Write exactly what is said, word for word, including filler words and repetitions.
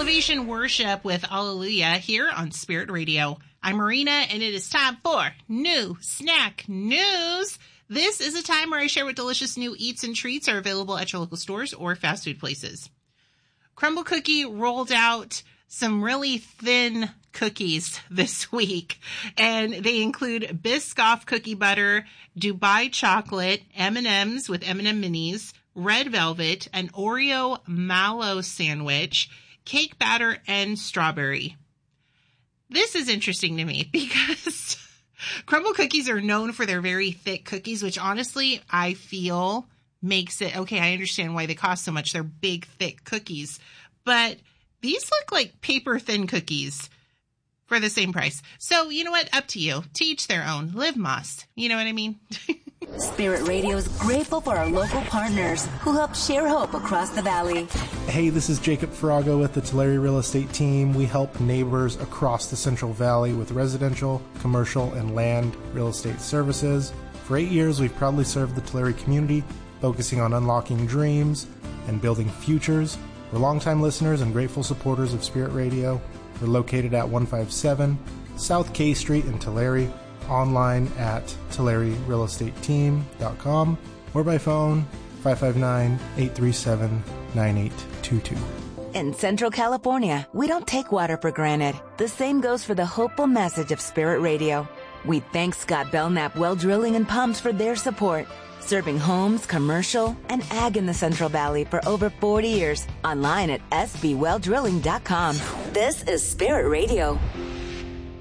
Elevation Worship with Alleluia here on Spirit Radio. I'm Marina, and it is time for New Snack News. This is a time where I share what delicious new eats and treats are available at your local stores or fast food places. Crumbl Cookie rolled out some really thin cookies this week, and they include Biscoff cookie butter, Dubai chocolate, M and M's with M and M minis, red velvet, an Oreo mallow sandwich, cake batter, and strawberry. This is interesting to me because Crumbl Cookies are known for their very thick cookies, which honestly I feel makes it, okay, I understand why they cost so much. They're big, thick cookies. But these look like paper thin cookies for the same price. So, you know what? Up to you. To each their own. Live Moss. You know what I mean? Spirit Radio is grateful for our local partners who help share hope across the valley. Hey, this is Jacob Farago with the Tulare Real Estate Team. We help neighbors across the Central Valley with residential, commercial, and land real estate services. For eight years, we've proudly served the Tulare community, focusing on unlocking dreams and building futures. We're longtime listeners and grateful supporters of Spirit Radio. We're located at one fifty-seven South K Street in Tulare, online at tulare real estate team dot com, or by phone five five nine, eight three seven, nine eight two two. In Central California, we don't take water for granted. The same goes for the hopeful message of Spirit Radio. We thank Scott Belknap Well Drilling and Pumps for their support, serving homes, commercial, and ag in the Central Valley for over forty years. Online at s b well drilling dot com. This is Spirit Radio.